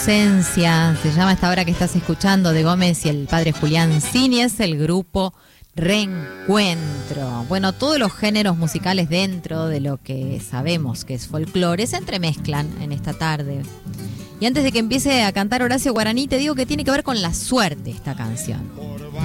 Esencia, se llama esta obra que estás escuchando de Gómez y el padre Julián Cini, es el grupo Reencuentro. Bueno, todos los géneros musicales dentro de lo que sabemos que es folclore se entremezclan en esta tarde. Y antes de que empiece a cantar Horacio Guaraní, te digo que tiene que ver con la suerte esta canción.